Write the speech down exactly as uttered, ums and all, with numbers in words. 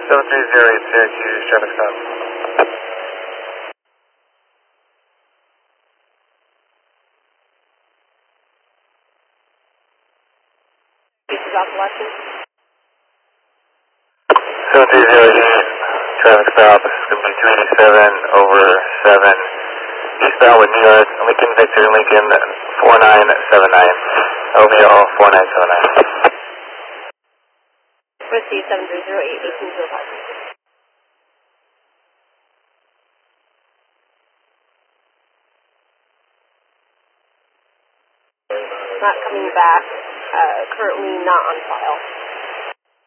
seven three zero eight Syracuse, traffic stop. Stop watching. seven three zero eight, traffic stop. This is going to be two eighty-seven over seven. Eastbound with New York, Lincoln Victor, Lincoln four nine seven nine. L V L four nine seven nine. Receive seven three zero eight, eighteen zero five. Not coming back, uh, currently not on file.